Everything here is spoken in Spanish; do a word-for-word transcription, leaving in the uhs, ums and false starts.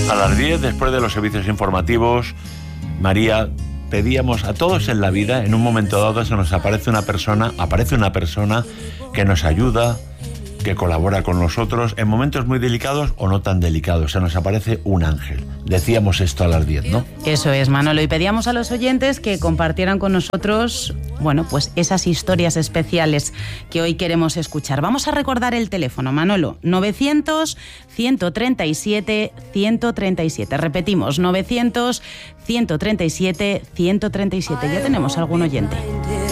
A las diez, después de los servicios informativos, María, pedíamos a todos en la vida, en un momento dado se nos aparece una persona, aparece una persona que nos ayuda, que colabora con nosotros en momentos muy delicados o no tan delicados. Se nos aparece un ángel. Decíamos esto a las diez, ¿no? Eso es, Manolo. Y pedíamos a los oyentes que compartieran con nosotros, bueno, pues esas historias especiales que hoy queremos escuchar. Vamos a recordar el teléfono, Manolo. novecientos, ciento treinta y siete, ciento treinta y siete. Repetimos, novecientos, ciento treinta y siete, ciento treinta y siete. Ya tenemos algún oyente.